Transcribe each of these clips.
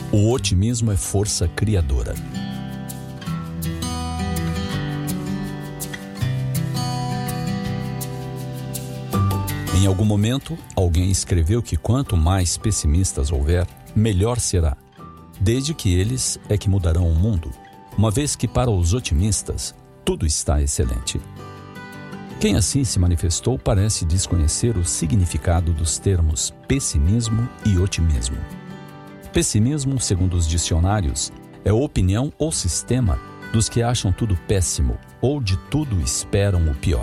O otimismo é força criadora. Em algum momento, alguém escreveu que quanto mais pessimistas houver, melhor será, desde que eles é que mudarão o mundo, uma vez que para os otimistas, tudo está excelente. Quem assim se manifestou parece desconhecer o significado dos termos pessimismo e otimismo. Pessimismo, segundo os dicionários, é a opinião ou sistema dos que acham tudo péssimo ou de tudo esperam o pior.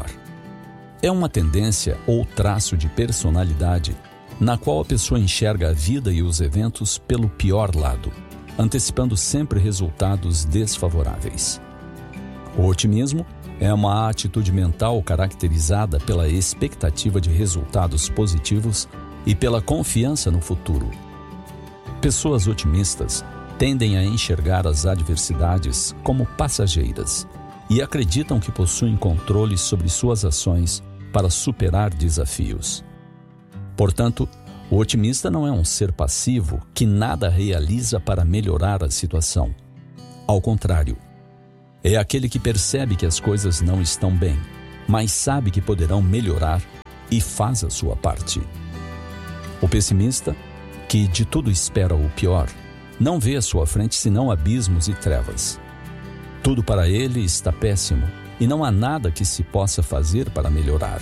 É uma tendência ou traço de personalidade na qual a pessoa enxerga a vida e os eventos pelo pior lado, antecipando sempre resultados desfavoráveis. O otimismo é uma atitude mental caracterizada pela expectativa de resultados positivos e pela confiança no futuro. Pessoas otimistas tendem a enxergar as adversidades como passageiras e acreditam que possuem controle sobre suas ações para superar desafios. Portanto, o otimista não é um ser passivo que nada realiza para melhorar a situação. Ao contrário, é aquele que percebe que as coisas não estão bem, mas sabe que poderão melhorar e faz a sua parte. O pessimista, que de tudo espera o pior, não vê à sua frente senão abismos e trevas. Tudo para ele está péssimo e não há nada que se possa fazer para melhorar.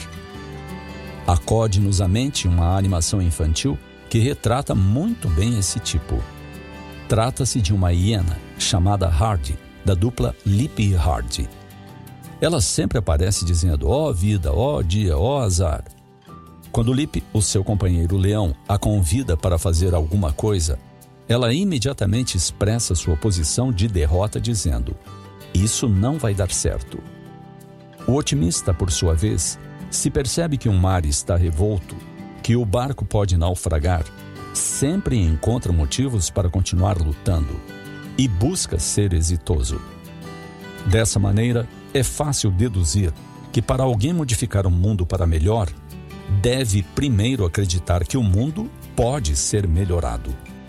Acode-nos à mente uma animação infantil que retrata muito bem esse tipo. Trata-se de uma hiena chamada Hardy, da dupla Lip e Hardy. Ela sempre aparece dizendo: ó vida, ó dia, ó azar. Quando Lip, o seu companheiro leão, a convida para fazer alguma coisa, ela imediatamente expressa sua posição de derrota dizendo: isso não vai dar certo. O otimista, por sua vez, se percebe que o mar está revolto, que o barco pode naufragar, sempre encontra motivos para continuar lutando e busca ser exitoso. Dessa maneira, é fácil deduzir que para alguém modificar o mundo para melhor, deve primeiro acreditar que o mundo pode ser melhorado.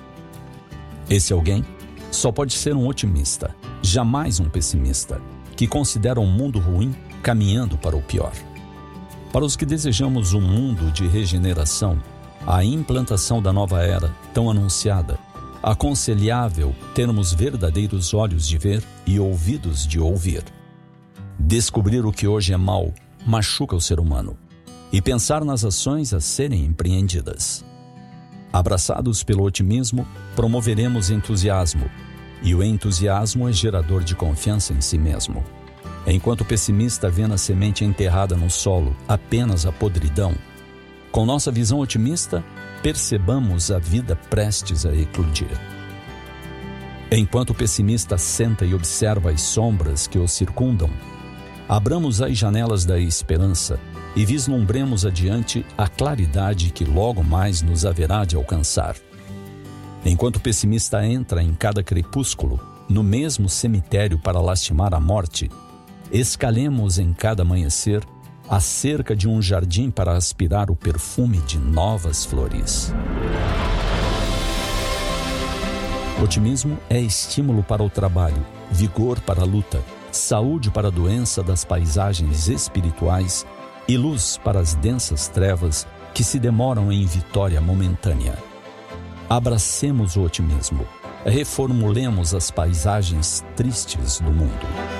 Esse alguém só pode ser um otimista, jamais um pessimista, que considera um mundo ruim caminhando para o pior. Para os que desejamos um mundo de regeneração, a implantação da nova era, tão anunciada, aconselhável termos verdadeiros olhos de ver e ouvidos de ouvir. Descobrir o que hoje é mal machuca o ser humano e pensar nas ações a serem empreendidas. Abraçados pelo otimismo, promoveremos entusiasmo, e o entusiasmo é gerador de confiança em si mesmo. Enquanto o pessimista vê na semente enterrada no solo apenas a podridão, com nossa visão otimista, percebamos a vida prestes a eclodir. Enquanto o pessimista senta e observa as sombras que o circundam, abramos as janelas da esperança e vislumbremos adiante a claridade que logo mais nos haverá de alcançar. Enquanto o pessimista entra em cada crepúsculo, no mesmo cemitério para lastimar a morte, escalemos em cada amanhecer a cerca de um jardim para aspirar o perfume de novas flores. Otimismo é estímulo para o trabalho, vigor para a luta, saúde para a doença das paisagens espirituais e luz para as densas trevas que se demoram em vitória momentânea. Abracemos o otimismo, reformulemos as paisagens tristes do mundo.